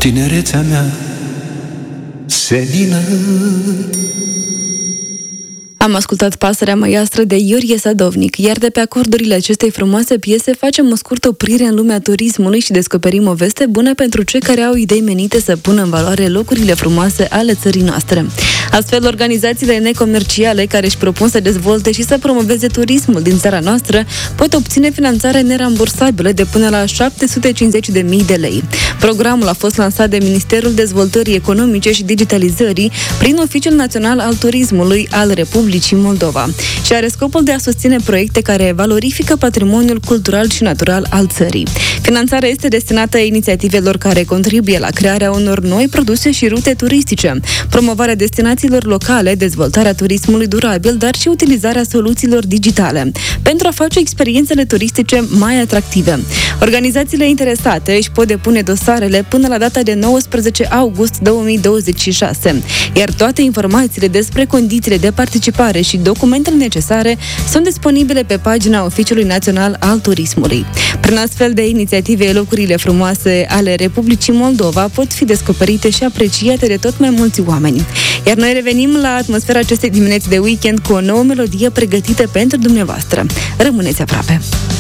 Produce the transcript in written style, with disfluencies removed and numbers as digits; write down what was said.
tinerețea mea senină. Am ascultat Pasărea măiastră de Iurie Sadovnic, iar de pe acordurile acestei frumoase piese facem o scurtă oprire în lumea turismului și descoperim o veste bună pentru cei care au idei menite să pună în valoare locurile frumoase ale țării noastre. Astfel, organizațiile necomerciale care își propun să dezvolte și să promoveze turismul din țara noastră pot obține finanțare nerambursabilă de până la 750.000 de lei. Programul a fost lansat de Ministerul Dezvoltării Economice și Digitalizării prin Oficiul Național al Turismului al Republicii Moldova și are scopul de a susține proiecte care valorifică patrimoniul cultural și natural al țării. Finanțarea este destinată inițiativelor care contribuie la crearea unor noi produse și rute turistice, promovarea destinațiilor locale, dezvoltarea turismului durabil, dar și utilizarea soluțiilor digitale, pentru a face experiențele turistice mai atractive. Organizațiile interesate își pot depune dosarele până la data de 19 august 2026, iar toate informațiile despre condițiile de participare și documentele necesare sunt disponibile pe pagina Oficiului Național al Turismului. Prin astfel de inițiative, locurile frumoase ale Republicii Moldova pot fi descoperite și apreciate de tot mai mulți oameni. Iar noi revenim la atmosfera acestei dimineți de weekend cu o nouă melodie pregătită pentru dumneavoastră. Rămâneți aproape!